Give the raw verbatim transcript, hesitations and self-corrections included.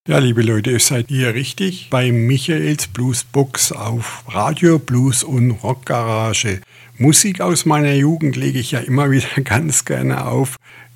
Ja, liebe Leute, ihr seid hier richtig bei Michaels Bluesbox auf Radio Blues und Rockgarage. Musik aus meiner Jugend lege ich ja immer wieder ganz gerne auf.